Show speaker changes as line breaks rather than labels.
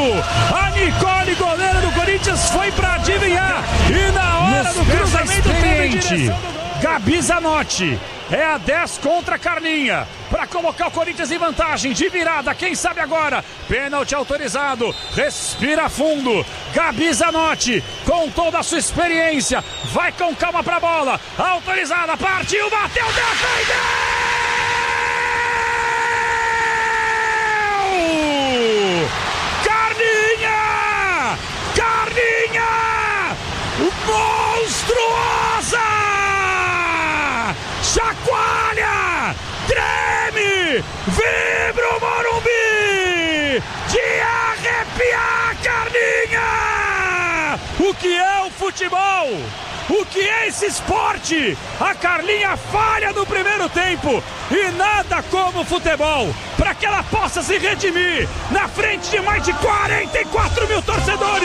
A Nicole, goleira do Corinthians, foi pra adivinhar. E na hora do cruzamento teve direção do gol. Gabi Zanotti. É a 10 contra a Carlinha, para colocar o Corinthians em vantagem, de virada, quem sabe agora, pênalti autorizado, respira fundo, Gabi Zanotti, com toda a sua experiência, vai com calma pra bola, autorizada, partiu, bateu, defendeu! Carlinha! Carlinha! Monstruosa! Chacoalha, treme, vibra o Morumbi, de arrepiar, Carlinha! O que é o futebol? O que é esse esporte? A Carlinha falha no primeiro tempo e nada como futebol para que ela possa se redimir na frente de mais de 44 mil torcedores.